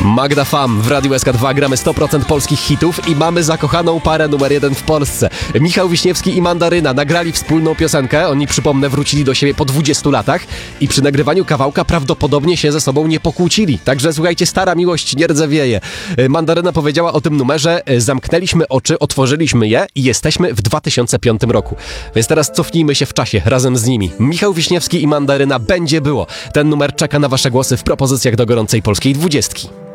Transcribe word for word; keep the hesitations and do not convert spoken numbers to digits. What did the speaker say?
Magda Fam w Radiu S K dwa gramy sto procent polskich hitów i mamy zakochaną parę numer jeden w Polsce. Michał Wiśniewski i Mandaryna nagrali wspólną piosenkę. Oni, przypomnę, wrócili do siebie po dwudziestu latach i przy nagrywaniu kawałka prawdopodobnie się ze sobą nie pokłócili. Także słuchajcie, stara miłość nie rdzewieje. Mandaryna powiedziała o tym numerze: zamknęliśmy oczy, otworzyliśmy je i jesteśmy w dwa tysiące piątym roku. Więc teraz cofnijmy się w czasie razem z nimi. Michał Wiśniewski i Mandaryna, Będzie było. Ten numer czeka na wasze głosy w propozycjach do gorącej polskiej dwudziestki.